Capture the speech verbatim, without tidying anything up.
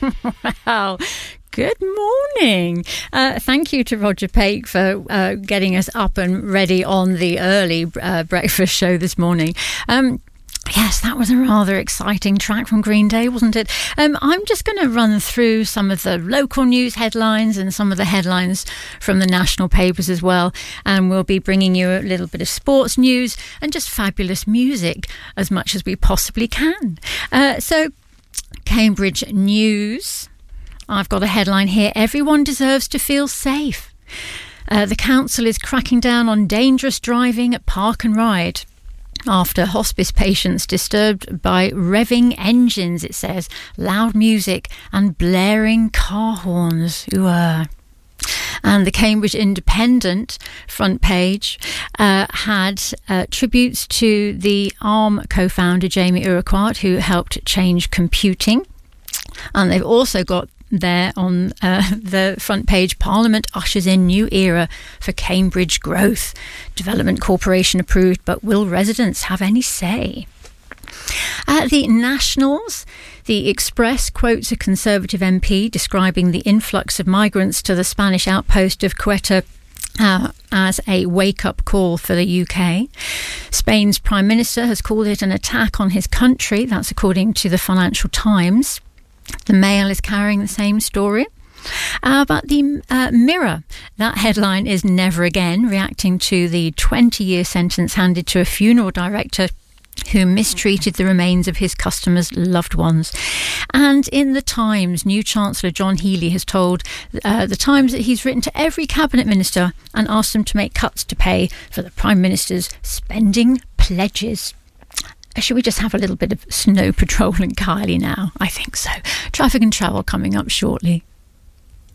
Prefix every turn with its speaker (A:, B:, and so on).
A: Wow. Good morning. Uh, thank you to Roger Pake for uh, getting us up and ready on the early uh, breakfast show this morning. Um, Yes, that was a rather exciting track from Green Day, wasn't it? Um, I'm just going to run through some of the local news headlines and some of the headlines from the national papers as well. And we'll be bringing you a little bit of sports news and just fabulous music as much as we possibly can. Uh, so, Cambridge News. I've got a headline here. Everyone deserves to feel safe. Uh, the council is cracking down on dangerous driving at Park and Ride after hospice patients disturbed by revving engines, it says, loud music and blaring car horns. Ooh, uh. And the Cambridge Independent front page uh, had uh, tributes to the ARM co-founder Jamie Urquhart, who helped change computing. And they've also got there on uh, the front page, Parliament ushers in new era for Cambridge growth. Development Corporation approved, but will residents have any say? At the Nationals, the Express quotes a Conservative M P describing the influx of migrants to the Spanish outpost of Ceuta Uh, as a wake-up call for the U K. Spain's Prime Minister has called it an attack on his country. That's according to the Financial Times. The Mail is carrying the same story. Uh, but the uh, Mirror, that headline is Never Again, reacting to the twenty-year sentence handed to a funeral director who mistreated the remains of his customers' loved ones. And in the Times, new Chancellor John Healey has told uh, the Times that he's written to every cabinet minister and asked them to make cuts to pay for the Prime Minister's spending pledges. Should we just have a little bit of Snow Patrol and Kylie now? I think so. Traffic and travel coming up shortly.